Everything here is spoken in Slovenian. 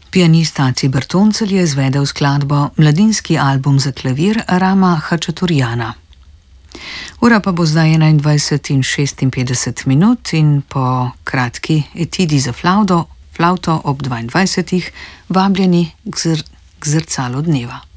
Pianist Aci Bertoncelj je izvedel skladbo Mladinski album za klavir Rama Hačaturjana. Ura pa bo zdaj 21:56 in po kratki etidi za flavto ob 22. vabljeni k zrcalu dneva.